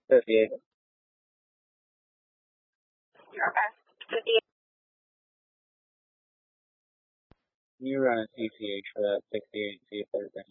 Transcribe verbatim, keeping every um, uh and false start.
fifty-eight. Okay. fifty-eight. Can you run a C C H for that sixty-eight and see if there's any